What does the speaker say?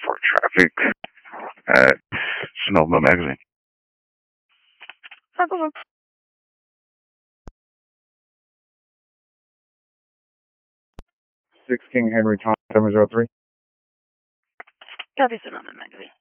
report traffic at Sonoma Magazine. Hello. 6 King Henry Thomas 703. Copy, Sonoma Magazine.